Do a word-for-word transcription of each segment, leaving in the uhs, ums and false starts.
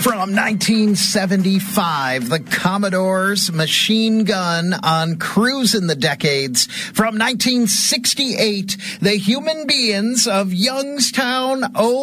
From nineteen seventy-five, the Commodore's Machine Gun on Cruisin' the Decades. From nineteen sixty-eight, the Human Beings of Youngstown,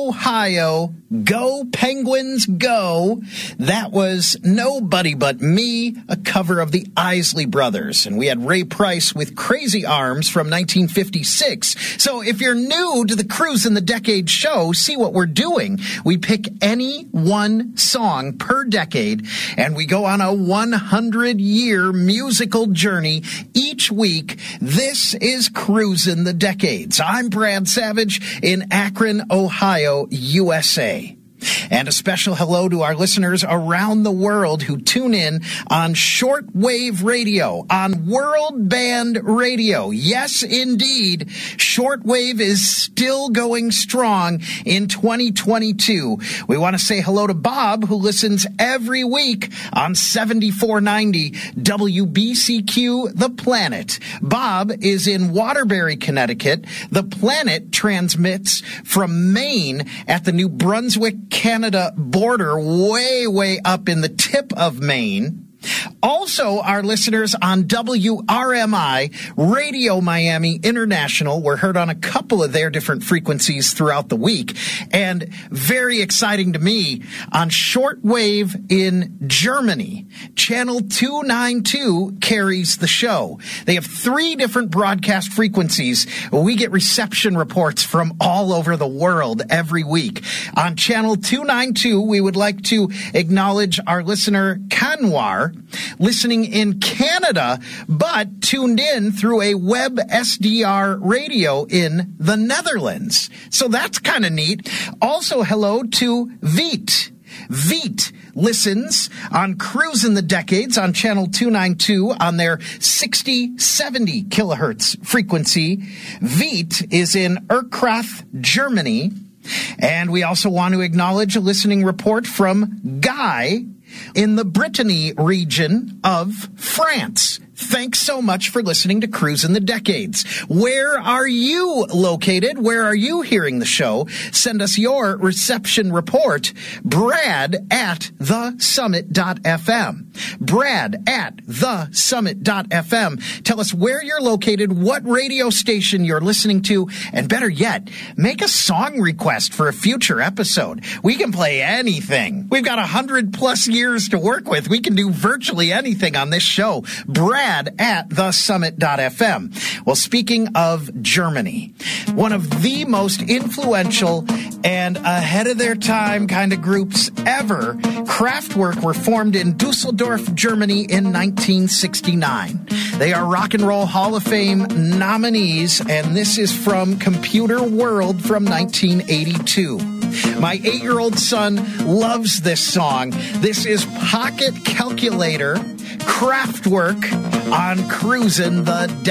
Ohio. Go Penguins Go. That was Nobody But Me, a cover of the Isley Brothers. And we had Ray Price with Crazy Arms from nineteen fifty-six. So if you're new to the Cruisin' the Decades show, see what we're doing. We pick any one song per decade, and we go on a one hundred year musical journey each week. This is Cruisin' the Decades. I'm Brad Savage in Akron, Ohio, U S A. And a special hello to our listeners around the world who tune in on shortwave radio, on World Band Radio. Yes, indeed, shortwave is still going strong in twenty twenty-two. We want to say hello to Bob, who listens every week on seventy-four ninety W B C Q The Planet. Bob is in Waterbury, Connecticut. The Planet transmits from Maine at the New Brunswick, Canada border, way, way up in the tip of Maine. Also, our listeners on W R M I, Radio Miami International, were heard on a couple of their different frequencies throughout the week. And very exciting to me, on shortwave in Germany, Channel two ninety-two carries the show. They have three different broadcast frequencies. We get reception reports from all over the world every week. On Channel two ninety-two, we would like to acknowledge our listener, Kanwar, listening in Canada, but tuned in through a web S D R radio in the Netherlands. So that's kind of neat. Also, hello to Veet. Veet listens on Cruisin' the Decades on Channel two ninety-two on their sixty seventy kilohertz frequency. Veet is in Erkrath, Germany. And we also want to acknowledge a listening report from Guy in the Brittany region of France. Thanks so much for listening to Cruisin' the Decades. Where are you located? Where are you hearing the show? Send us your reception report. Brad at the summit dot f m. Brad at the summit dot f m. Tell us where you're located, what radio station you're listening to, and better yet, make a song request for a future episode. We can play anything. We've got a hundred plus years to work with. We can do virtually anything on this show. Brad at the summit dot f m. Well, speaking of Germany, one of the most influential and ahead of their time kind of groups ever, Kraftwerk were formed in Dusseldorf, Germany in nineteen sixty-nine. They are Rock and Roll Hall of Fame nominees, and this is from Computer World from nineteen eighty-two. My eight-year-old son loves this song. This is Pocket Calculator, Kraftwerk on Cruisin' the Decades.